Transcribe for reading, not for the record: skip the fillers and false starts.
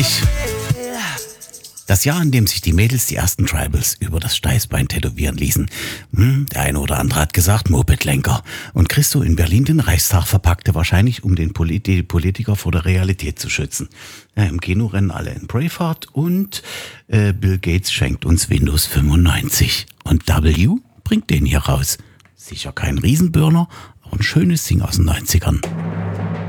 Das Jahr, in dem sich die Mädels die ersten Tribals über das Steißbein tätowieren ließen. Der eine oder andere hat gesagt, Mopedlenker. Und Christo in Berlin den Reichstag verpackte, wahrscheinlich um die Politiker vor der Realität zu schützen. Ja, im Kino rennen alle in Braveheart und Bill Gates schenkt uns Windows 95. Und W bringt den hier raus. Sicher kein Riesenburner, aber ein schönes Ding aus den 90ern.